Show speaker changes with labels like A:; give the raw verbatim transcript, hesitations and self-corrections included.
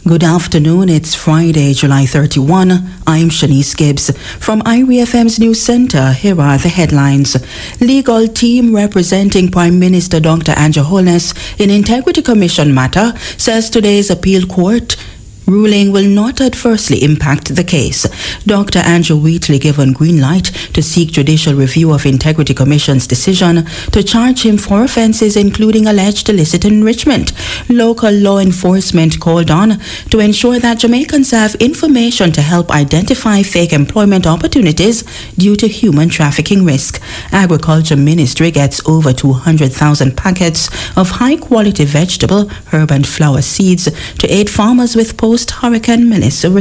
A: Good afternoon, it's Friday, July thirty-first. I'm Shanice Gibbs. From I R I F M's News Center, here are the headlines. Legal team representing Prime Minister Doctor Andrew Holness in Integrity Commission matter says today's appeal court ruling will not adversely impact the case. Doctor Andrew Wheatley given green light to seek judicial review of Integrity Commission's decision to charge him for offences including alleged illicit enrichment. Local law enforcement called on to ensure that Jamaicans have information to help identify fake employment opportunities due to human trafficking risk. Agriculture Ministry gets over two hundred thousand packets of high-quality vegetable, herb and flower seeds to aid farmers with post-Hurricane Melissa